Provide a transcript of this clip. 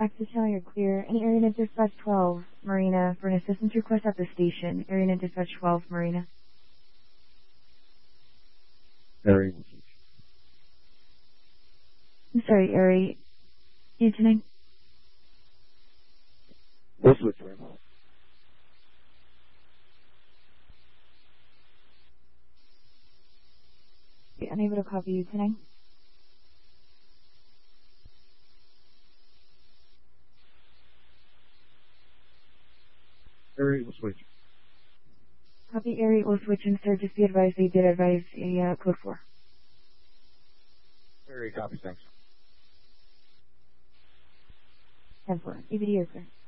Access channel, you're clear. And Area Dispatch 12, Marina, for an assistance request at the station. Area Dispatch 12, Marina. Area. I'm sorry, Area. Evening. We'll switch, ma'am. Unable to copy you tonight. Area will switch. Copy, Area will switch, and sir, just be advised they did advise a code 4. Area copy, thanks. 10-4. EVD is clear.